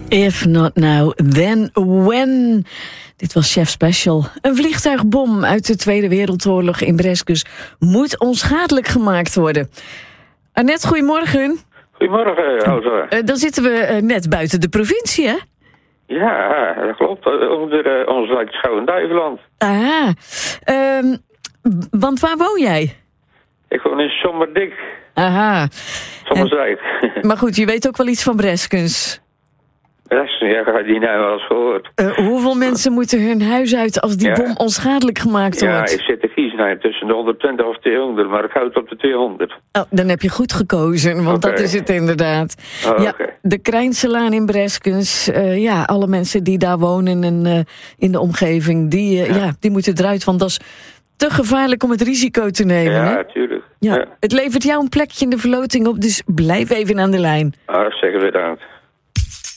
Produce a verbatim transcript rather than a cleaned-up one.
If not now, then when? Dit was Chef Special. Een vliegtuigbom uit de Tweede Wereldoorlog in Breskus moet onschadelijk gemaakt worden. Annette, goedemorgen. Goedemorgen, Elsa. Uh, dan zitten we uh, net buiten de provincie, hè? Ja, dat klopt. Onder uh, ons lijkt Schouwen-Duiveland. Ah, um, want waar woon jij? Ik woon in Sommerdik. Aha. Sommersdijk. Uh, maar goed, je weet ook wel iets van Breskens. Breskens, ja, ga die nou wel eens gehoord. Uh, hoeveel mensen moeten hun huis uit als die ja. bom onschadelijk gemaakt wordt? Ja, ik zit te kiezen nou, tussen de honderdtwintig of tweehonderd, maar ik houd op de tweehonderd. Oh, dan heb je goed gekozen, want okay. dat is het inderdaad. Oh, ja, okay. De Krijnselaan in Breskens, uh, ja, alle mensen die daar wonen en uh, in de omgeving, die, uh, ja. Ja, die moeten eruit, want dat is te gevaarlijk om het risico te nemen. Ja, hè? natuurlijk. Ja. Ja. Het levert jou een plekje in de verloting op, dus blijf even aan de lijn. Ah, zeg bedankt.